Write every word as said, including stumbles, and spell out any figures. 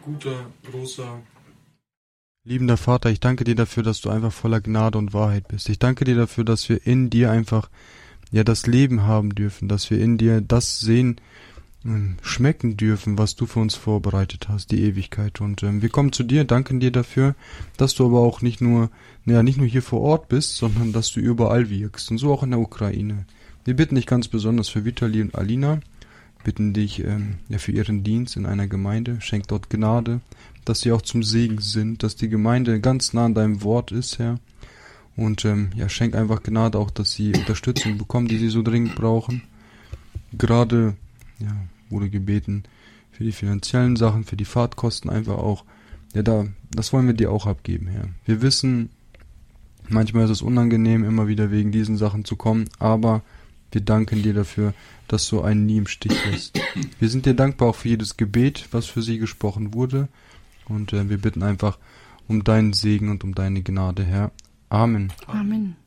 guter, großer, liebender Vater, ich danke dir dafür, dass du einfach voller Gnade und Wahrheit bist. Ich danke dir dafür, dass wir in dir einfach ja das Leben haben dürfen, dass wir in dir das sehen, ähm, schmecken dürfen, was du für uns vorbereitet hast, die Ewigkeit. Und ähm, wir kommen zu dir, danken dir dafür, dass du aber auch nicht nur, ja, nicht nur hier vor Ort bist, sondern dass du überall wirkst und so auch in der Ukraine. Wir bitten dich ganz besonders für Vitali und Alina, bitten dich ähm, ja für ihren Dienst in einer Gemeinde, schenk dort Gnade, dass sie auch zum Segen sind, dass die Gemeinde ganz nah an deinem Wort ist, Herr. Und ähm, ja, schenk einfach Gnade auch, dass sie Unterstützung bekommen, die sie so dringend brauchen. Gerade, ja, wurde gebeten für die finanziellen Sachen, für die Fahrtkosten einfach auch. Ja, da, das wollen wir dir auch abgeben, Herr. Wir wissen, manchmal ist es unangenehm, immer wieder wegen diesen Sachen zu kommen, aber wir danken dir dafür, dass du einen nie im Stich lässt. Wir sind dir dankbar auch für jedes Gebet, was für sie gesprochen wurde. Und äh, wir bitten einfach um deinen Segen und um deine Gnade, Herr. Amen. Amen.